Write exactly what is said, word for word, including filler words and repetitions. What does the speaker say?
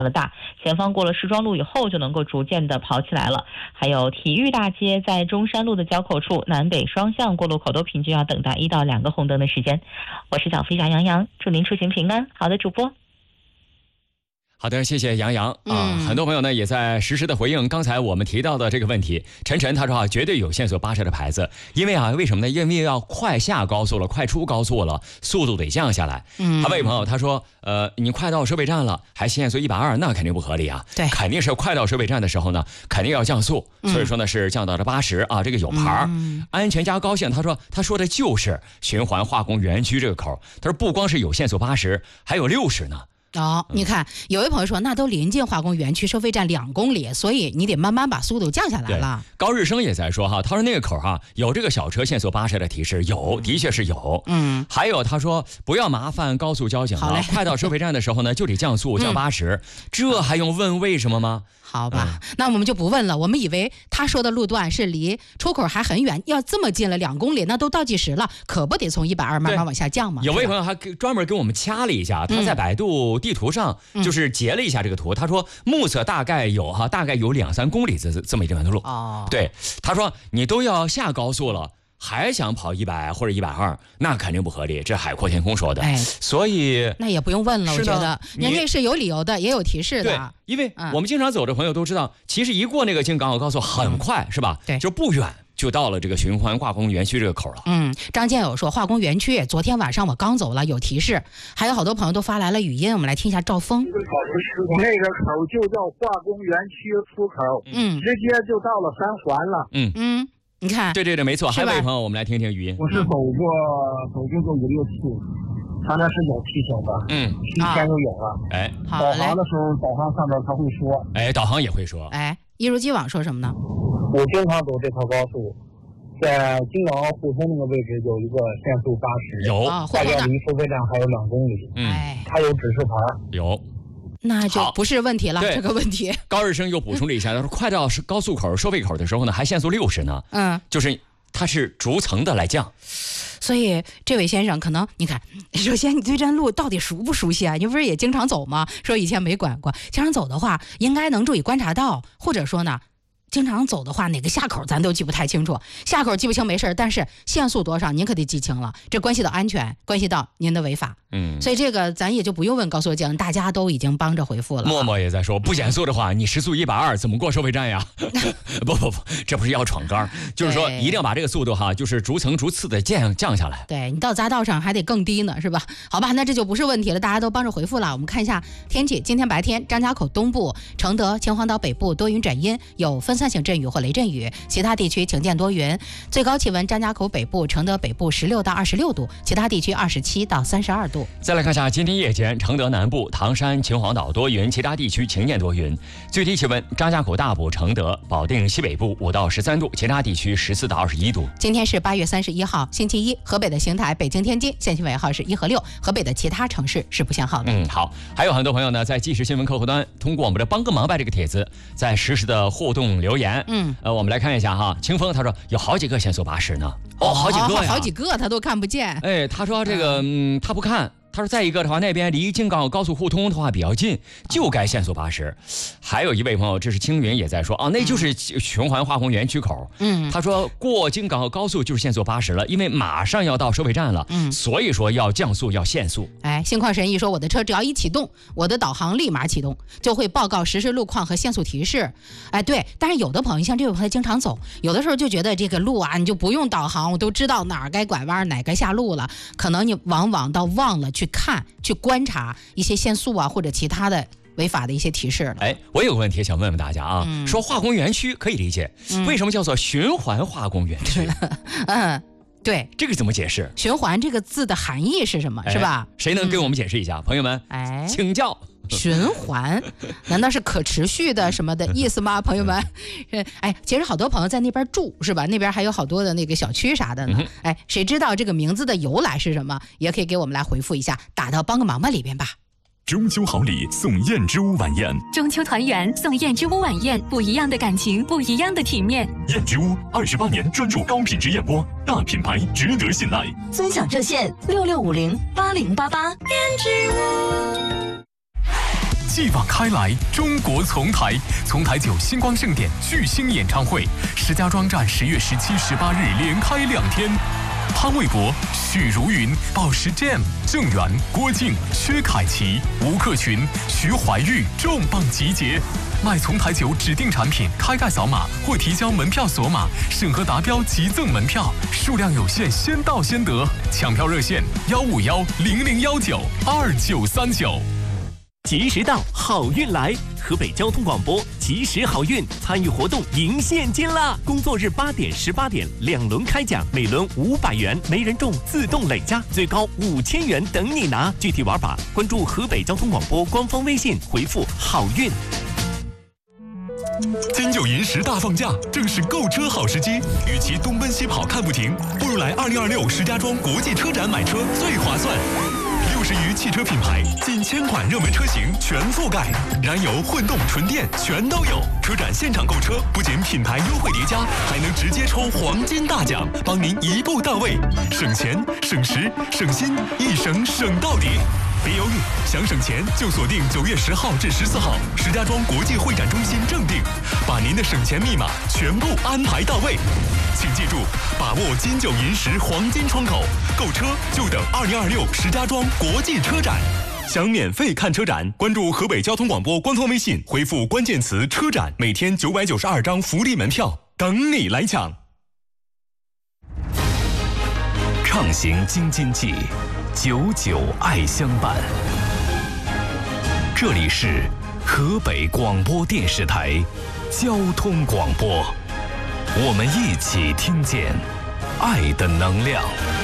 了大，前方过了石庄路以后就能够逐渐的跑起来了。还有体育大街在中山路的交口处，南北双向过路口都平均要等待一到两个红灯的时间。我是小飞侠杨洋，祝您出行平安。好的，主播。 好的，谢谢杨洋啊、嗯！很多朋友呢也在实时的回应刚才我们提到的这个问题。晨晨他说啊，绝对有限速巴士的牌子，因为啊，为什么呢？因为要快下高速了，快出高速了，速度得降下来。嗯，还有位朋友他说，呃，你快到收费站了，还限速一百二，那肯定不合理啊。 对， 肯定是快到收费站的时候呢，肯定要降速。所以说呢，是降到了八十啊，这个有牌儿、嗯。安全加高兴，他说他说的就是循环化工园区这个口。他说不光是有限速八十，还有六十呢。 哦，你看，有位朋友说，那都临近化工园区收费站两公里，所以你得慢慢把速度降下来了。 高日升也在说哈，他说那个口哈有这个小车限速八十的提示，有，的确是有。嗯，还有他说不要麻烦高速交警了，快到收费站的时候呢就得降速降八十、嗯，这还用问为什么吗？ 好吧、嗯，那我们就不问了。我们以为他说的路段是离出口还很远，要这么近了两公里，那都倒计时了，可不得从一百二慢慢往下降吗？ 有位朋友还专门给我们掐了一下，他在百度地图上就是截了一下这个图，嗯、他说目测大概有哈，大概有两三公里这这么一段路。哦，对，他说你都要下高速了。还想跑一百或者一百二，那肯定不合理。这海阔天空说的，哎，所以那也不用问了。我觉得人家是有理由的，也有提示的。 对，因为我们经常走的朋友都知道，嗯、其实一过那个京港澳高速很快，嗯、是吧？ 对， 就不远就到了这个循环化工园区这个口了。 嗯，张建友说，化工园区昨天晚上我刚走了，有提示。还有好多朋友都发来了语音，我们来听一下赵峰。 那个口就叫化工园区出口，嗯，直接就到了三环了。 嗯嗯。你看， 对对对，没错。还有位朋友，我们来听听语音。 我是走过走过个五六次，他那是有提醒的，嗯，提前就有了。哎，导航的时候，导航上面他会说， 哎，导航也会说。 哎，一如既往说什么呢？ 我经常走这条高速，在京港澳互通那个位置有一个限速八十， 有， 大概离收费站还有两公里。嗯，它有指示牌， 有。 那就不是问题了，这个问题。 高日升又补充了一下，他说快到高速口收费口的时候呢，还限速六十呢。嗯，就是它是逐层的来降。 所以这位先生可能你看，首先你对这路到底熟不熟悉啊？你不是也经常走吗？说以前没管过，经常走的话，应该能注意观察到，或者说呢。经常走的话，哪个下口咱都记不太清楚。下口记不清没事，但是限速多少您可得记清了，这关系到安全，关系到您的违法。嗯，所以这个咱也就不用问高速交警，大家都已经帮着回复了。 默默也在说，不减速的话，你时速一百二怎么过收费站呀？不不不，这不是要闯杆，就是说一定要把这个速度哈，就是逐层逐次的降降下来。 对你到匝道上还得更低呢，是吧？好吧，那这就不是问题了，大家都帮着回复了。我们看一下天气，今天白天张家口东部、承德、秦皇岛北部多云转阴，有分散性阵雨或雷阵雨，其他地区晴间多云。最高气温张家口北部、承德北部十六到二十六度，其他地区二十七到三十二度。 再来看一下今天夜间，承德南部、唐山、秦皇岛多云，其他地区晴间多云。最低气温张家口大埔、承德、保定西北部五到十三度，其他地区十四到二十一度。 今天是八月三十一号，星期一。河北的邢台、北京、天津限行尾号是一和六，河北的其他城市是不限号的。 嗯，好。还有很多朋友呢，在即时新闻客户端通过我们的帮个忙吧这个帖子，在实时的互动留言。嗯，呃，我们来看一下哈，清风他说有好几个限速巴士呢。哦，好几个呀， 好几个他都看不见。 哎，他说这个，嗯，他不看。他说再一个的话，那边离京港澳高速互通的话比较近，就该限速八十。还有一位朋友，这是青云也在说啊，那就是循环化工园区口。嗯，他说过京港澳高速就是限速八十了，因为马上要到收费站了，嗯，所以说要降速要限速。 哎，心旷神怡说我的车只要一启动，我的导航立马启动，就会报告实时路况和限速提示。哎，对，但是有的朋友像这位朋友经常走，有的时候就觉得这个路啊，你就不用导航，我都知道哪儿该拐弯，哪该下路了，可能你往往到忘了去看、去观察一些限速啊，或者其他的违法的一些提示了。 哎，我有个问题想问问大家啊，嗯、说化工园区可以理解、嗯，为什么叫做循环化工园区？ 嗯，对， 这个怎么解释？ 循环这个字的含义是什么？哎、是吧？ 谁能给我们解释一下？嗯、朋友们，哎，请教。 循环难道是可持续的什么的意思吗？朋友们，哎，其实好多朋友在那边住是吧？那边还有好多的那个小区啥的呢。哎，谁知道这个名字的由来是什么？也可以给我们来回复一下，打到帮个忙吧里边吧。 中秋好礼送燕之屋晚宴， 中秋团圆送燕之屋晚宴，不一样的感情，不一样的体面。 燕之屋二十八年专注高品质燕窝，大品牌值得信赖。 尊享热线六六五零八零八八。燕之屋。 继往开来，中国丛台，丛台酒星光盛典巨星演唱会，石家庄站十月十七、十八日连开两天。潘玮柏、许茹芸、宝石 Jam、郑源、郭靖、薛凯琪、吴克群、徐怀钰重磅集结。买丛台酒指定产品，开盖扫码或提交门票锁码，审核达标即赠门票，数量有限，先到先得。抢票热线：幺五幺零零幺九二九三九。 及时到，好运来！河北交通广播及时好运参与活动赢现金啦！工作日八点、十八点两轮开奖，每轮五百元，没人中自动累加，最高五千元等你拿。具体玩法关注河北交通广播官方微信，回复好运。 金九银十大放价，正是购车好时机。与其东奔西跑看不停，不如来二零二六石家庄国际车展买车最划算。六十余汽车品牌，近千款热门车型全覆盖，燃油、混动、纯电全都有。车展现场购车，不仅品牌优惠叠加，还能直接抽黄金大奖，帮您一步到位，省钱、省时、省心，一省省到底。别犹豫，想省钱就锁定九月十号至十四号石家庄国际会展中心正定，把您的省钱密码全部安排到位。请记住，把握金九银十黄金窗口，购车就等二零二六石家庄国际车展。想免费看车展，关注河北交通广播官方微信，回复关键词“车展”，每天九百九十二张福利门票等你来抢。 畅行京津冀，久久爱相伴。这里是河北广播电视台交通广播，我们一起听见爱的能量。